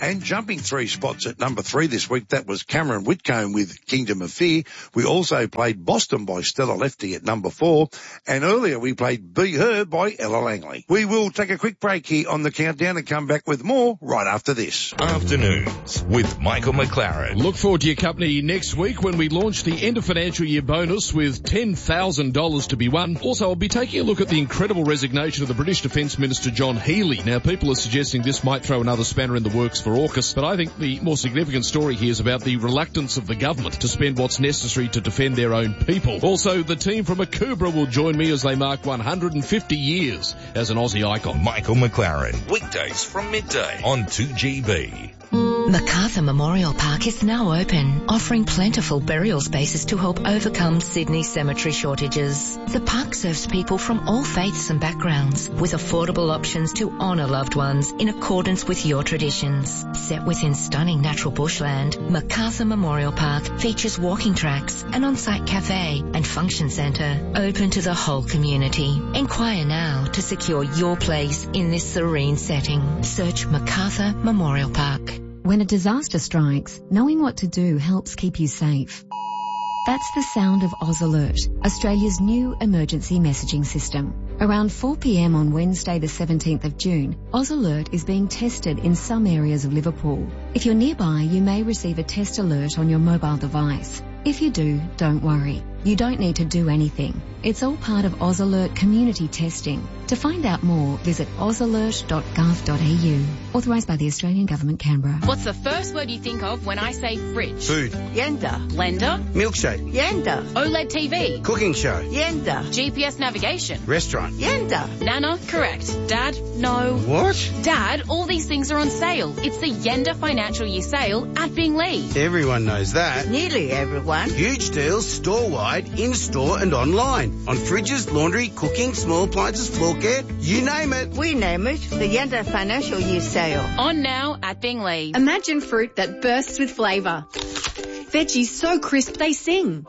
And jumping 3 spots at number 3 this week, that was Cameron Whitcomb with Kingdom of Fear. We also played Boston by Stella Lefty at number 4. And earlier we played Be Her by Ella Langley. We will take a quick break here on the countdown and come back with more right after this. Afternoons with Michael McLaren. Look forward to your company next week when we launch the end of financial year bonus with $10,000 to be won. Also, I'll be taking a look at the incredible resignation of the British Defence Minister John Healey. Now, people are suggesting this might throw another spanner in the works for AUKUS, but I think the more significant story here is about the reluctance of the government to spend what's necessary to defend their own people. Also, the team from Akubra will join me as they mark 150 years as an Aussie icon. Michael McLaren, weekdays from midday on 2GB. MacArthur Memorial Park is now open, offering plentiful burial spaces to help overcome Sydney's cemetery shortages. The park serves people from all faiths and backgrounds, with affordable options to honour loved ones in accordance with your traditions. Set within stunning natural bushland, MacArthur Memorial Park features walking tracks, an on-site cafe and function centre open to the whole community. Inquire now to secure your place in this serene setting. Search MacArthur Memorial Park. When a disaster strikes, knowing what to do helps keep you safe. That's the sound of Oz Alert, Australia's new emergency messaging system. Around 4 p.m. on Wednesday the 17th of June, Oz Alert is being tested in some areas of Liverpool. If you're nearby, you may receive a test alert on your mobile device. If you do, don't worry. You don't need to do anything. It's all part of Oz Alert community testing. To find out more, visit ozalert.gov.au. Authorised by the Australian Government, Canberra. What's the first word you think of when I say fridge? Food. Yenda. Blender? Milkshake. Yenda. OLED TV? Cooking show. Yenda. GPS navigation? Restaurant. Yenda. Nana? Correct. Dad? No. What? Dad, all these things are on sale. It's the Yenda Financial Year Sale at Binglee. Everyone knows that. Nearly everyone. Huge deals store-wide, in-store and online. On fridges, laundry, cooking, small appliances, floor care, you name it. We name it the Yenda Financial Year Sale. On now at Binglee. Imagine fruit that bursts with flavour. Veggies so crisp they sing.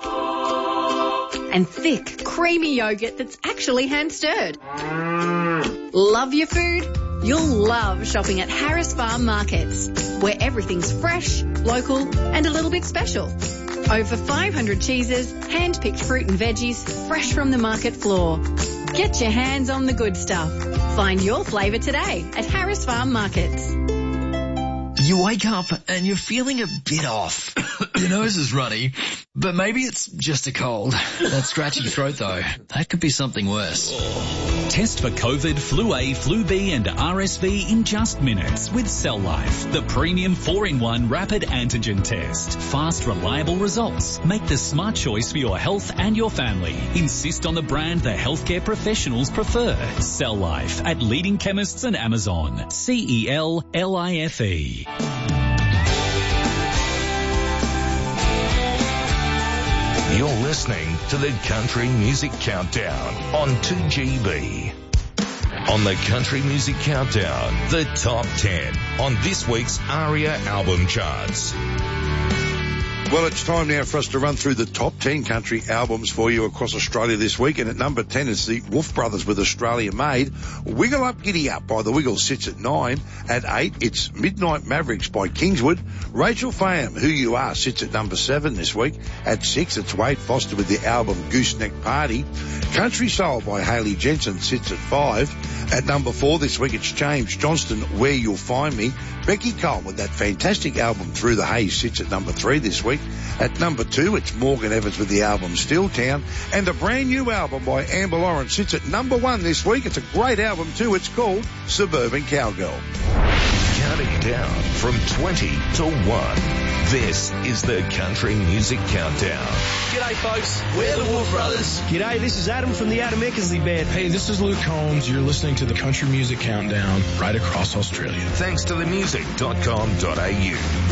And thick, creamy yogurt that's actually hand-stirred. Love your food? You'll love shopping at Harris Farm Markets, where everything's fresh, local and a little bit special. Over 500 cheeses, hand-picked fruit and veggies, fresh from the market floor. Get your hands on the good stuff. Find your flavour today at Harris Farm Markets. You wake up and you're feeling a bit off. Your nose is runny, but maybe it's just a cold. That scratchy throat though, that could be something worse. Test for COVID, Flu A, Flu B and RSV in just minutes with Cell Life, the premium 4-in-1 rapid antigen test. Fast, reliable results. Make the smart choice for your health and your family. Insist on the brand the healthcare professionals prefer. Cell Life at leading chemists and Amazon. CELLIFE. You're listening to the Country Music Countdown on 2GB. On the Country Music Countdown, the top 10 on this week's ARIA album charts. Well, it's time now for us to run through the top 10 country albums for you across Australia this week. And at number 10 is the Wolf Brothers with Australia Made. Wiggle Up, Giddy Up by the Wiggles sits at 9. At 8, it's Midnight Mavericks by Kingswood. Rachel Faham, Who You Are, sits at number 7 this week. At 6, it's Wade Foster with the album Gooseneck Party. Country Soul by Hayley Jensen sits at 5. At number 4 this week, it's James Johnston, Where You'll Find Me. Becky Cole with that fantastic album Through the Haze sits at number 3 this week. At number 2, it's Morgan Evans with the album Still Town. And a brand new album by Amber Lawrence sits at number 1 this week. It's a great album too. It's called Suburban Cowgirl. Counting down from 20 to 1. This is the Country Music Countdown. G'day folks, we're the Wolf Brothers. G'day, this is Adam from the Adam Eckersley Band. Hey, this is Luke Combs. You're listening to the Country Music Countdown right across Australia. Thanks to themusic.com.au.